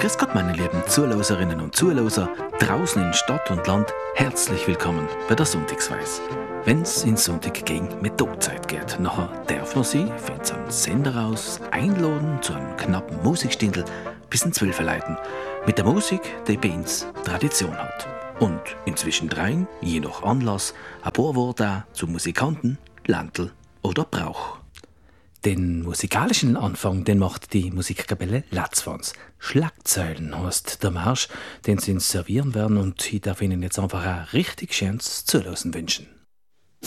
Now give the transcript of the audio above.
Grüß Gott, meine lieben Zuhörerinnen und Zuhörer, draußen in Stadt und Land, herzlich willkommen bei der Sonntagsweis. Wenn's in Sonntag gegen Methodzeit geht, nachher darf man sie, wenn's am Sender aus, einladen zu einem knappen Musikstindel bis in 12 leiten. Mit der Musik, die bei uns Tradition hat. Und inzwischen drein, je nach Anlass, ein paar Worte zu Musikanten, Landl oder Brauch. Den musikalischen Anfang, den macht die Musikkapelle Latzwans. Schlagzeilen heißt der Marsch, den sie uns servieren werden, und ich darf Ihnen jetzt einfach ein richtig schönes Zuhören wünschen.